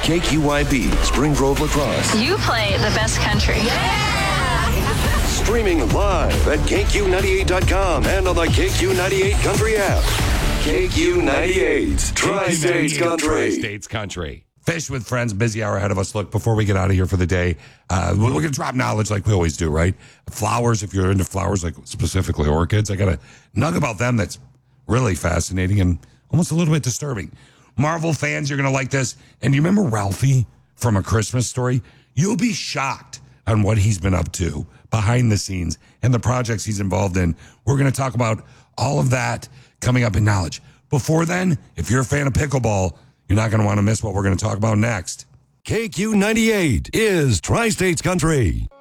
KQYB, Spring Grove Lacrosse. You play the best country. Streaming live at KQ98.com and on the KQ98 Country app. KQ98, Tri-States Country. Tri-States Country. Fish with Friends, busy hour ahead of us. Look, before we get out of here for the day, we're going to drop knowledge like we always do, right? Flowers, if you're into flowers, like specifically orchids, I got a nug about them that's really fascinating and almost a little bit disturbing. Marvel fans, you're going to like this. And you remember Ralphie from A Christmas Story? You'll be shocked on what he's been up to behind the scenes and the projects he's involved in. We're going to talk about all of that coming up in knowledge. Before then, if you're a fan of pickleball, you're not going to want to miss what we're going to talk about next. KQ98 is Tri-States Country.